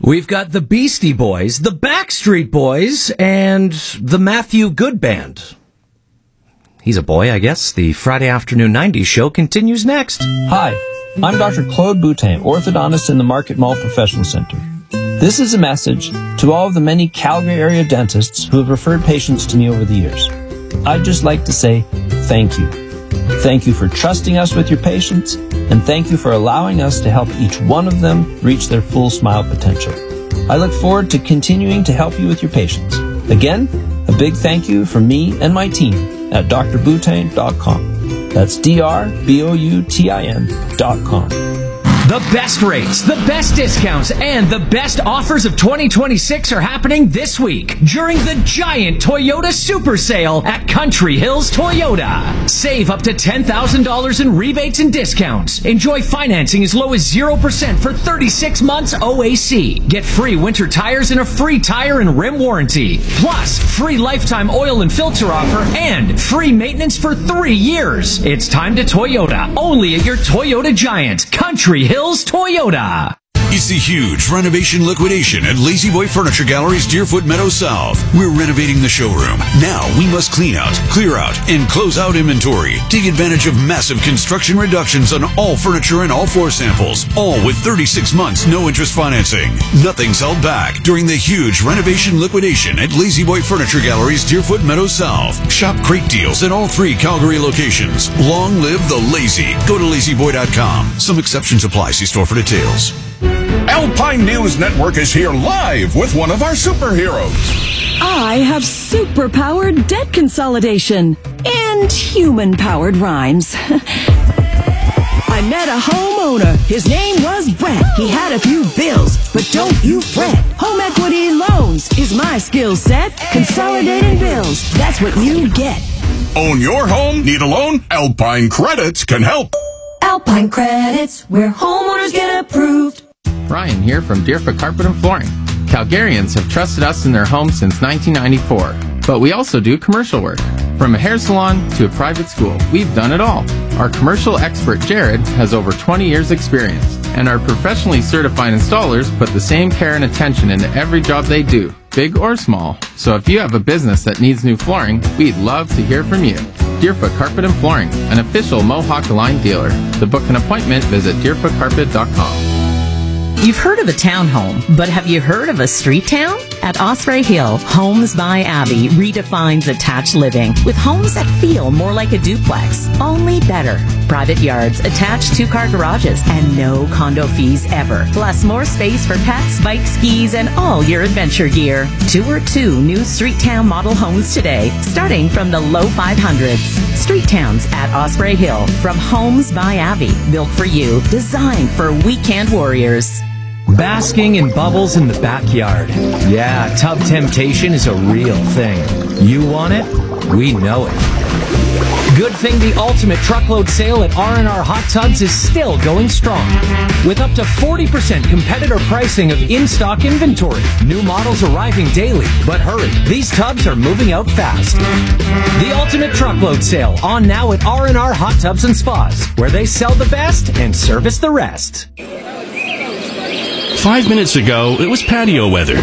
We've got the Beastie Boys, the Backstreet Boys, and the Matthew Good Band. He's a boy, I guess. The Friday afternoon 90s show continues next. Hi, I'm Dr. Claude Boutin, orthodontist in the Market Mall Professional Center. This is a message to all of the many Calgary area dentists who have referred patients to me over the years. I'd just like to say thank you. Thank you for trusting us with your patients, and thank you for allowing us to help each one of them reach their full smile potential. I look forward to continuing to help you with your patients. Again, a big thank you from me and my team at drboutin.com. That's DRBOUTIN.com. The best rates, the best discounts, and the best offers of 2026 are happening this week during the giant Toyota Super Sale at Country Hills Toyota. Save up to $10,000 in rebates and discounts. Enjoy financing as low as 0% for 36 months OAC. Get free winter tires and a free tire and rim warranty. Plus, free lifetime oil and filter offer and free maintenance for 3 years. It's time to Toyota, only at your Toyota Giant, Country Hills Toyota. It's the huge renovation liquidation at Lazy Boy Furniture Gallery's Deerfoot Meadows South. We're renovating the showroom. Now we must clean out, clear out, and close out inventory. Take advantage of massive construction reductions on all furniture and all floor samples. All with 36 months no interest financing. Nothing's held back during the huge renovation liquidation at Lazy Boy Furniture Gallery's Deerfoot Meadows South. Shop great deals at all 3 Calgary locations. Long live the lazy. Go to lazyboy.com. Some exceptions apply. See store for details. Alpine News Network is here live with one of our superheroes. I have super-powered debt consolidation and human-powered rhymes. I met a homeowner. His name was Brett. He had a few bills, but don't you fret. Home equity loans is my skill set. Consolidating bills, that's what you get. Own your home? Need a loan? Alpine Credits can help. Alpine Credits, where homeowners get approved. Ryan here from Deerfoot Carpet and Flooring. Calgarians have trusted us in their homes since 1994, but we also do commercial work. From a hair salon to a private school, we've done it all. Our commercial expert Jared has over 20 years experience, and our professionally certified installers put the same care and attention into every job they do, big or small. So if you have a business that needs new flooring, we'd love to hear from you. Deerfoot Carpet and Flooring, an official Mohawk Aligned dealer. To book an appointment, visit deerfootcarpet.com. You've heard of a townhome, but have you heard of a street town? At Osprey Hill, Homes by Abby redefines attached living with homes that feel more like a duplex, only better. Private yards, attached 2-car garages, and no condo fees ever. Plus more space for pets, bike skis, and all your adventure gear. Tour 2 new street town model homes today, starting from the low 500s. Street towns at Osprey Hill from Homes by Abby, built for you, designed for weekend warriors. Basking in bubbles in the backyard. Yeah, tub temptation is a real thing. You want it? We know it. Good thing the ultimate truckload sale at R&R Hot Tubs is still going strong. With up to 40% competitor pricing of in-stock inventory. New models arriving daily. But hurry, these tubs are moving out fast. The ultimate truckload sale on now at R&R Hot Tubs and Spas, where they sell the best and service the rest. 5 minutes ago, it was patio weather.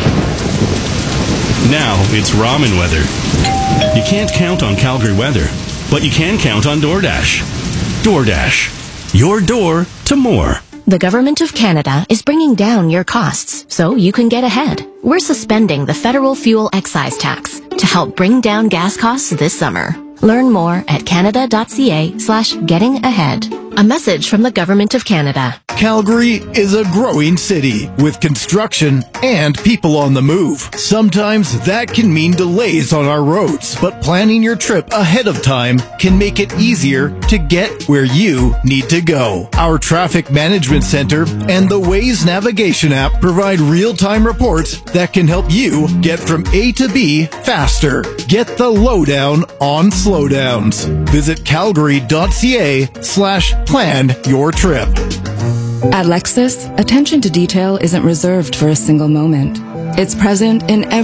Now it's ramen weather. You can't count on Calgary weather, but you can count on DoorDash. DoorDash. Your door to more. The Government of Canada is bringing down your costs so you can get ahead. We're suspending the federal fuel excise tax to help bring down gas costs this summer. Learn more at canada.ca/gettingahead. A message from the Government of Canada. Calgary is a growing city with construction and people on the move. Sometimes that can mean delays on our roads, but planning your trip ahead of time can make it easier to get where you need to go. Our Traffic Management Center and the Waze navigation app provide real-time reports that can help you get from A to B faster. Get the lowdown on slowdowns. Visit calgary.ca/plan your trip. At Lexus, attention to detail isn't reserved for a single moment. It's present in every